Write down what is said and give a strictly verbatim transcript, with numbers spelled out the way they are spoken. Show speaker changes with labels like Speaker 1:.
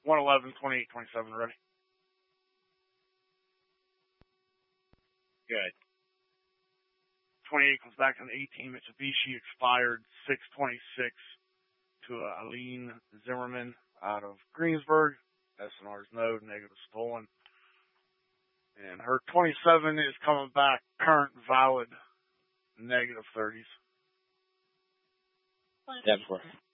Speaker 1: one eleven, twenty-eight, twenty-seven ready.
Speaker 2: Good.
Speaker 1: twenty-eight comes back on eighteen. Mitsubishi expired six twenty-six to uh, Aline Zimmerman out of Greensburg. S N R's no, negative stolen. And her twenty-seven is coming back current valid, negative thirties.
Speaker 2: ten four.